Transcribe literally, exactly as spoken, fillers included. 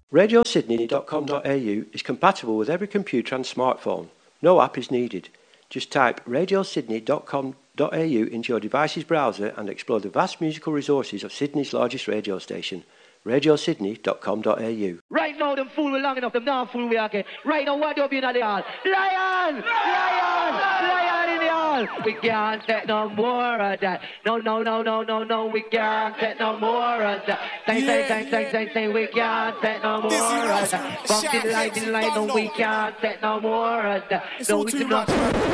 radio sydney dot com dot a u is compatible with every computer and smartphone. No app is needed. Just type radio sydney dot com dot a u into your device's browser and explore the vast musical resources of Sydney's largest radio station, radio sydney dot com dot a u. Right now, them fool we long enough, them not fool we again. Right now, what do you in the hall? Lion! Lion! Lion in the hall! We can't take no more of that. No, no, no, no, no, no, we can't take no more of that. Say, say, say, say, say, say, we can't take no more of that. From the light, the light, no, we can't take no more of that. No, we do not.